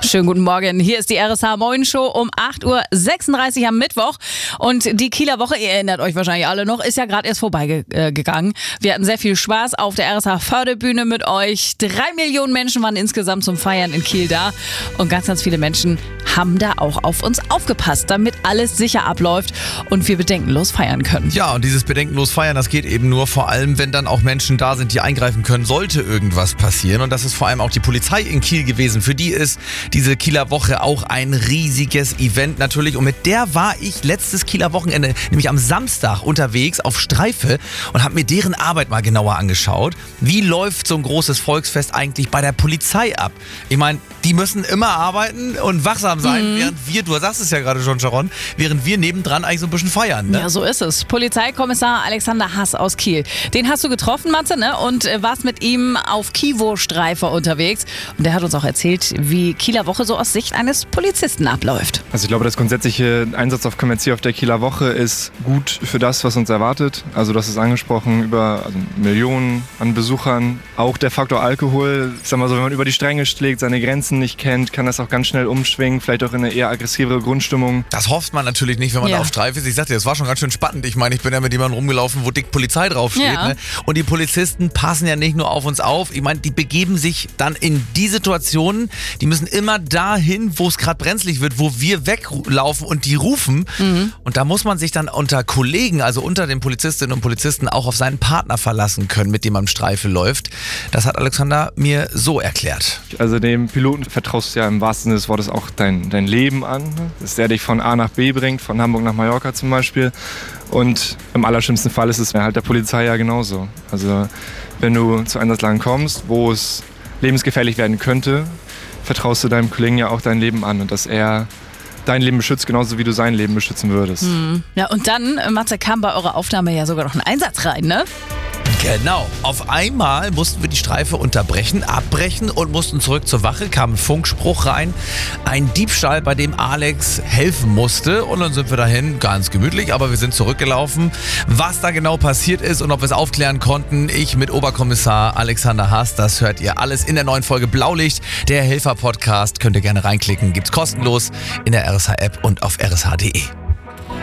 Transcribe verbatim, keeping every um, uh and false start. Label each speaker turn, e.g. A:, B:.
A: Schönen guten Morgen. Hier ist die R S H Morning Show um acht Uhr sechsunddreißig am Mittwoch. Und die Kieler Woche, ihr erinnert euch wahrscheinlich alle noch, ist ja gerade erst vorbeigegangen. Wir hatten sehr viel Spaß auf der R S H Förderbühne mit euch. Drei Millionen Menschen waren insgesamt zum Feiern in Kiel da. Und ganz, ganz viele Menschen haben da auch auf uns aufgepasst, damit alles sicher abläuft und wir bedenkenlos feiern können.
B: Ja, und dieses bedenkenlos feiern, das geht eben nur vor allem, wenn dann auch Menschen da sind, die eingreifen können, sollte irgendwas passieren. Und das ist vor allem auch die Polizei in Kiel gewesen. Für die ist diese Kieler Woche auch ein riesiges Event natürlich. Und mit der war ich letztes Kieler Wochenende, nämlich am Samstag, unterwegs auf Streife und habe mir deren Arbeit mal genauer angeschaut. Wie läuft so ein großes Volksfest eigentlich bei der Polizei ab? Ich meine, die müssen immer arbeiten und wachsam sein, mhm. während wir, du sagst es ja gerade schon, Sharon, während wir nebendran eigentlich so ein bisschen feiern. Ne?
A: Ja, so ist es. Polizeikommissar Alexander Hass aus Kiel. Den hast du getroffen, Matze, ne? Und äh, warst mit ihm auf Kivo-Streife unterwegs. Und der hat uns auch erzählt, wie Kieler Woche so aus Sicht eines Polizisten abläuft.
C: Also ich glaube, das grundsätzliche Einsatzaufkommen hier auf der Kieler Woche ist gut für das, was uns erwartet. Also das ist angesprochen über also Millionen an Besuchern. Auch der Faktor Alkohol. Ich sag mal so, wenn man über die Stränge schlägt, seine Grenzen nicht kennt, kann das auch ganz schnell umschwingen. Vielleicht auch in eine eher aggressivere Grundstimmung.
B: Das hofft man natürlich nicht, wenn man
A: ja.
B: da auf Streife ist. Ich sagte, das war schon ganz schön spannend. Ich meine, ich bin ja mit jemandem rumgelaufen, wo dick Polizei draufsteht.
A: Ja.
B: Ne? Und die Polizisten passen ja nicht nur auf uns auf. Ich meine, die begeben sich dann in die Situationen, die müssen immer dahin, wo es gerade brenzlig wird, wo wir weglaufen und die rufen. Mhm. Und da muss man sich dann unter Kollegen, also unter den Polizistinnen und Polizisten, auch auf seinen Partner verlassen können, mit dem man Streife läuft. Das hat Alexander mir so erklärt.
C: Also dem Piloten vertraust du ja im wahrsten Sinne des Wortes auch dein, dein Leben an, dass der dich von A nach B bringt, von Hamburg nach Mallorca zum Beispiel. Und im allerschlimmsten Fall ist es halt der Polizei ja genauso. Also wenn du zu Einsatzlagen kommst, wo es lebensgefährlich werden könnte, vertraust du deinem Kollegen ja auch dein Leben an und dass er dein Leben beschützt, genauso wie du sein Leben beschützen würdest.
A: Hm. Ja, und dann, Matze, kam bei eurer Aufnahme ja sogar noch ein Einsatz rein, ne?
B: Genau. Auf einmal mussten wir die Streife unterbrechen, abbrechen und mussten zurück zur Wache. Kam ein Funkspruch rein. Ein Diebstahl, bei dem Alex helfen musste. Und dann sind wir dahin, ganz gemütlich, aber wir sind zurückgelaufen. Was da genau passiert ist und ob wir es aufklären konnten, ich mit Oberkommissar Alexander Hass, das hört ihr alles in der neuen Folge Blaulicht. Der Helfer-Podcast, könnt ihr gerne reinklicken. Gibt's kostenlos in der R S H-App und auf r s h punkt d e.